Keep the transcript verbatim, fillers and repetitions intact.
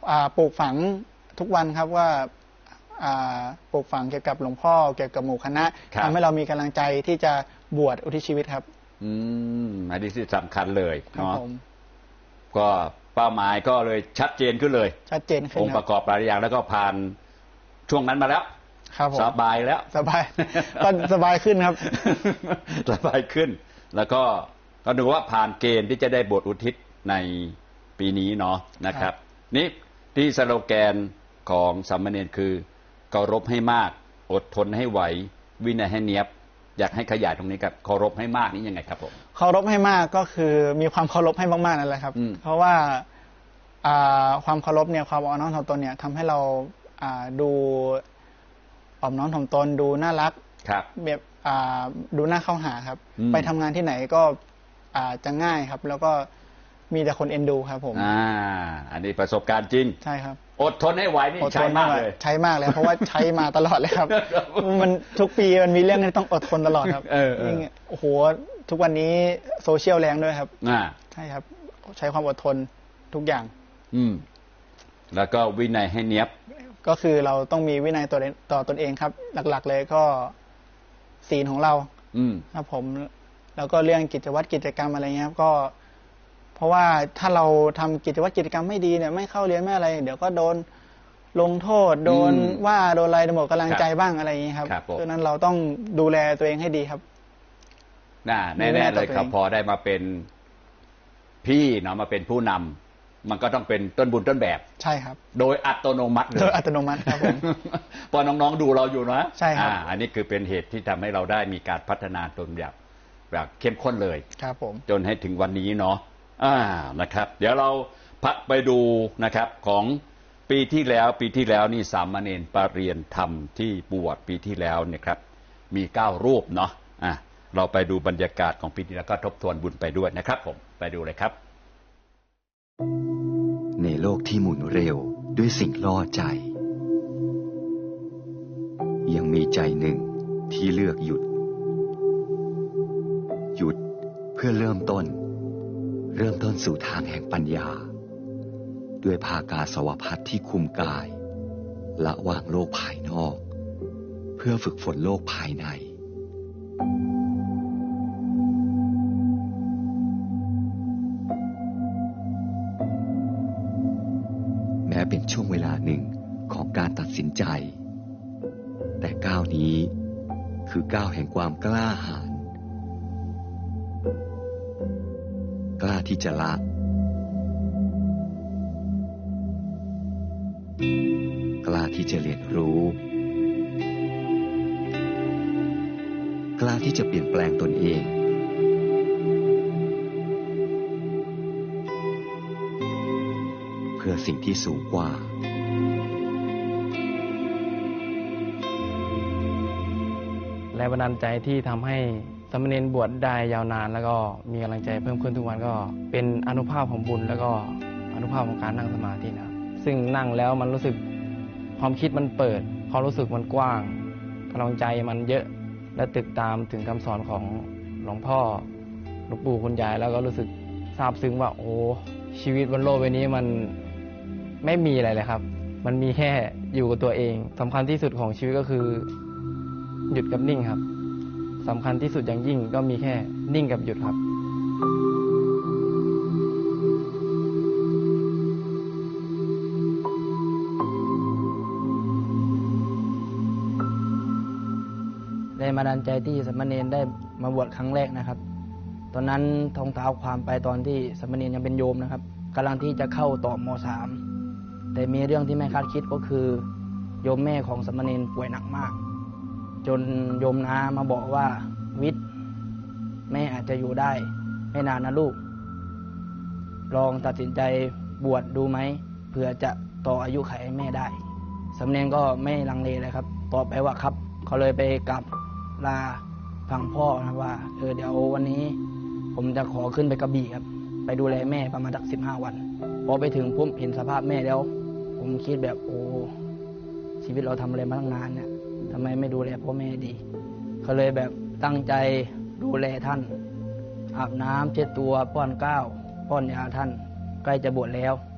ปลูกฝังทุกวันครับว่าปลูกฝังเกี่ยวกับหลวงพ่อเกี่ยวกับหมู่คณะทำให้เรามีกำลังใจที่จะบวชอุทิศชีวิตครับอืมอันนี้ที่สำคัญเลยเนาะก็เป้าหมายก็เลยชัดเจนขึ้นเลยชัดเจนขึ้นองค์ประกอบหลายอย่างแล้วก็ผ่านช่วงนั้นมาแล้วสบายแล้วสบายก็สบายขึ้นครับสบายขึ้นแล้วก็ก็ดูว่าผ่านเกณฑ์ที่จะได้บวชอุทิศในปีนี้เนาะนะครับนี่ที่สโลแกนของสามเณรคือเคารพให้มากอดทนให้ไหววินัยให้เนียบอยากให้ขยายตรงนี้ครับเคารพให้มากนี่ยังไงครับผมเคารพให้มากก็คือมีความเคารพให้มากๆนั่นแหละครับเพราะว่าความเคารพเนี่ยความอ่อนน้อมถ่อมตนเนี่ยทำให้เราดูอ่อนน้อมถ่อมตนดูน่ารักแบบดูน่าเข้าหาครับไปทำงานที่ไหนก็จะง่ายครับแล้วก็มีแต่คนเอ็นดูครับผมอ่าอันนี้ประสบการณ์จริงใช่ครับอดทนให้ไหวนี่ใช้มากเลยใช้มากเลยเพราะว่าใช้มาตลอดเลยครับมันทุกปีมันมีเรื่องที่ต้องอดทนตลอดครับโอ้โหทุกวันนี้โซเชียลแรงด้วยครับอ่าใช่ครับใช้ความอดทนทุกอย่างอืมแล้วก็วินัยให้เนียบก็คือเราต้องมีวินัยต่อต่อตนเองครับหลักๆเลยก็ศีลของเราอืมครับผมแล้วก็เรื่องกิจวัตรกิจกรรมอะไรเงี้ยครับก็เพราะว่าถ้าเราทำกิจวัตรกิจกรรมไม่ดีเนี่ยไม่เข้าเรียนไม่อะไรเดี๋ยวก็โดนลงโทษโดนว่าโดนอะไรหมดกำลังใจบ้างอะไรอย่างนี้ครับดังนั้นเราต้องดูแลตัวเองให้ดีครับน่าแน่ๆเลยครับพอได้มาเป็นพี่เนาะมาเป็นผู้นำมันก็ต้องเป็นต้นบุญต้นแบบใช่ครับโดยอัตโนมัติโดยอัตโนมัติครับผมพอน้องๆดูเราอยู่นะใช่ครับอันนี้คือเป็นเหตุที่ทำให้เราได้มีการพัฒนาตนแบบแบบเข้มข้นเลยครับผมจนให้ถึงวันนี้เนาะอ่านะครับเดี๋ยวเราพักไปดูนะครับของปีที่แล้วปีที่แล้วนี่สามเณรปรริยนธรรมที่บวชปีที่แล้วเนี่ยครับมีเก้ารูปเนาะอ่ะเราไปดูบรรยากาศของปีที่แล้วก็ทบทวนบุญไปด้วยนะครับผมไปดูเลยครับในโลกที่หมุนเร็วด้วยสิ่งล่อใจยังมีใจหนึ่งที่เลือกหยุดหยุดเพื่อเริ่มต้นเริ่มต้นสู่ทางแห่งปัญญาด้วยภากาสาวพัสที่คุมกายละวางโลกภายนอกเพื่อฝึกฝนโลกภายในแม้เป็นช่วงเวลาหนึ่งของการตัดสินใจแต่ก้าวนี้คือก้าวแห่งความกล้าหาญกล้าที่จะละกล้าที่จะเรียนรู้กล้าที่จะเปลี่ยนแปลงตนเองเพื่อสิ่งที่สูงกว่าแรงบันดาลใจที่ทำให้สามเณรบวชได้ยาวนานแล้วก็มีกำลังใจเพิ่มขึ้นทุกวันก็เป็นอานุภาพของบุญแล้วก็อานุภาพของการนั่งสมาธินะครับซึ่งนั่งแล้วมันรู้สึกความคิดมันเปิดความรู้สึกมันกว้างกำลังใจมันเยอะและติดตามถึงคำสอนของหลวงพ่อหลวงปู่คุณยายแล้วก็รู้สึกซาบซึ้งว่าโอ้ชีวิตบนโลกใบนี้มันไม่มีอะไรเลยครับมันมีแค่อยู่กับตัวเองสำคัญที่สุดของชีวิตก็คือหยุดกับนิ่งครับสำคัญที่สุดอย่างยิ่งก็มีแค่นิ่งกับหยุดครับแรงบันดาลใจที่สามเณรได้มาบวชครั้งแรกนะครับตอนนั้นท่องเท้าความไปตอนที่สามเณรยังเป็นโยมนะครับกำลังที่จะเข้าต่อม.สาม แต่มีเรื่องที่ไม่คาดคิดก็คือโยมแม่ของสามเณรป่วยหนักมากจนโยมน้ามาบอกว่าวิทย์แม่อาจจะอยู่ได้ไม่นานนะลูกลองตัดสินใจบวชดูไหมเผื่อจะต่ออายุขัยให้แม่ได้สามเณรก็ไม่ลังเลเลยครับตอบไปว่าครับเขาเลยไปกราบลาฝั่งพ่อนะว่าเออเดี๋ยววันนี้ผมจะขอขึ้นไปกระบี่ครับไปดูแลแม่ประมาณสักสิบห้าวันพอไปถึงผมเห็นสภาพแม่แล้วผมคิดแบบโอ้ชีวิตเราทำอะไรมาตั้งนานเนี่ยทำไมไม่ดูแลพ่อแม่ดีเขาเลยแบบตั้งใจดูแลท่านอาบน้ำเช็ดตัวป้อนข้าวป้อนยาท่านใกล้จะบวชแล้ว